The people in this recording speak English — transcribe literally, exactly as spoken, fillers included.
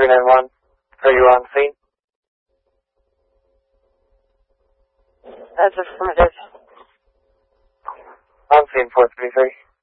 three nine one. Are you on scene? That's affirmative. On scene four three three.